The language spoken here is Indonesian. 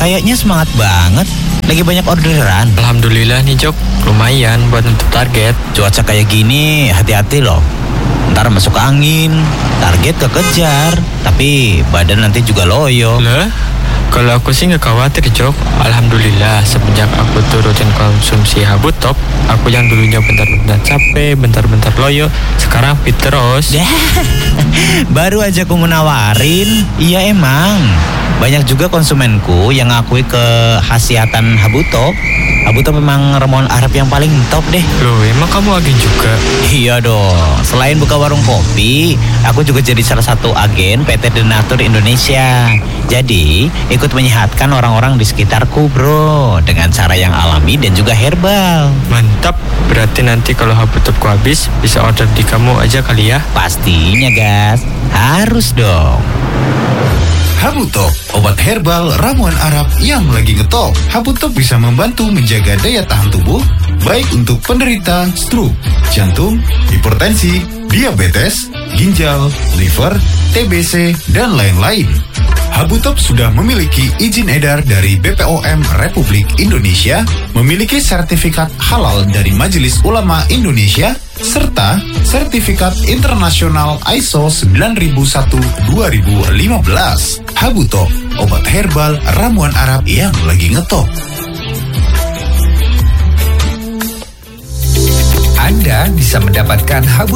Kayaknya semangat banget. Lagi banyak orderan. Alhamdulillah nih Jok, lumayan buat untuk target. Cuaca kayak gini, hati-hati loh. Ntar masuk angin, target kekejar, tapi badan nanti juga loyo. Lah, kalau aku sih nggak khawatir Jok. Alhamdulillah semenjak aku turutin konsumsi Habu Top, aku yang dulunya bentar-bentar capek, bentar-bentar loyo, sekarang fit terus. Baru aja aku menawarin. Iya emang, banyak juga konsumenku yang ngakui kehasiatan Habu Top. Habu Top memang ramuan Arab yang paling top deh. Loh, emang kamu agen juga? Iya dong, selain buka warung kopi, aku juga jadi salah satu agen PT Denatur Indonesia. Jadi, ikut menyehatkan orang-orang di sekitarku bro, dengan cara yang alami dan juga herbal. Mantap, berarti nanti kalau Habu Topku habis, bisa order di kamu aja kali ya? Pastinya gas, harus dong. Habu Top, obat herbal ramuan Arab yang lagi ngetop. Habu Top bisa membantu menjaga daya tahan tubuh, baik untuk penderita stroke, jantung, hipertensi, diabetes, ginjal, liver, TBC, dan lain-lain. Habu Top sudah memiliki izin edar dari BPOM Republik Indonesia, memiliki sertifikat halal dari Majelis Ulama Indonesia, serta sertifikat internasional ISO 9001-2015. Habu Top, obat herbal ramuan Arab yang lagi ngetop. Anda bisa mendapatkan Habu